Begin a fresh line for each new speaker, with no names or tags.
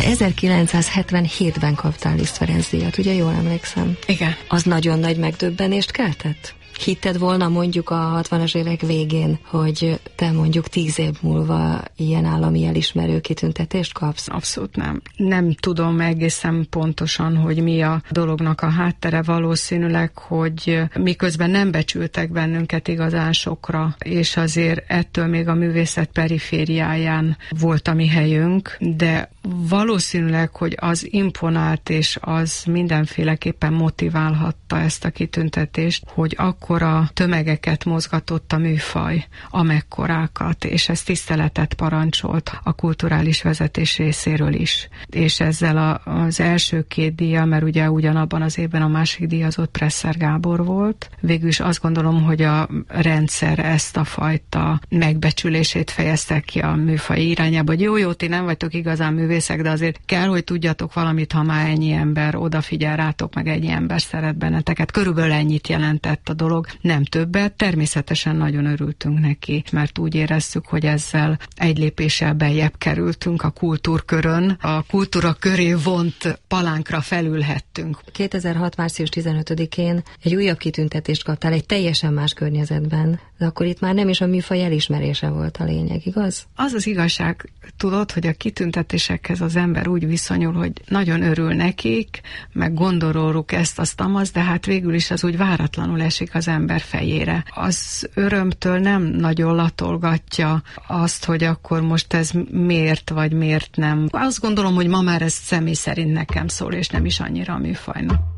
Te 1977-ben kaptál Liszt Ferenc díjat, ugye jól emlékszem?
Igen.
Az nagyon nagy megdöbbenést keltett? Hitted volna mondjuk a 60-as évek végén, hogy te mondjuk 10 év múlva ilyen állami elismerő kitüntetést kapsz?
Abszolút nem. Nem tudom egészen pontosan, hogy mi a dolognak a háttere. Valószínűleg, hogy miközben nem becsültek bennünket igazán sokra, és azért ettől még a művészet perifériáján volt a mi helyünk, de valószínűleg, hogy az imponált, és az mindenféleképpen motiválhatta ezt a kitüntetést, hogy akkora tömegeket mozgatott a műfaj, amekkorákat, és ez tiszteletet parancsolt a kulturális vezetés részéről is. És ezzel az első 2 díja, mert ugye ugyanabban az évben a másik díjazott Presser Gábor volt, végül is azt gondolom, hogy a rendszer ezt a fajta megbecsülését fejezte ki a műfaj irányába, hogy jó, ti nem vagytok igazán művészek, de azért kell, hogy tudjatok valamit, ha már ennyi ember odafigyel rátok, meg ennyi ember szeret benneteket. Körülbelül ennyit jelentett a dolog, nem többet. Természetesen nagyon örültünk neki, mert úgy éreztük, hogy ezzel egy lépéssel beljebb kerültünk a kultúrkörön. A kultúra köré vont palánkra felülhettünk.
2006. március 15-én egy újabb kitüntetést kaptál egy teljesen más környezetben, de akkor itt már nem is a műfaj elismerése volt a lényeg, igaz?
Az az igazság, tudod, hogy a kitüntetésekhez az ember úgy viszonyul, hogy nagyon örül nekik, meg gondol róluk ezt, azt, amaz, de hát végül is az úgy váratlanul esik az ember fejére. Az örömtől nem nagyon latolgatja azt, hogy akkor most ez miért vagy miért nem. Azt gondolom, hogy ma már ez személy szerint nekem szól, és nem is annyira a műfajnak.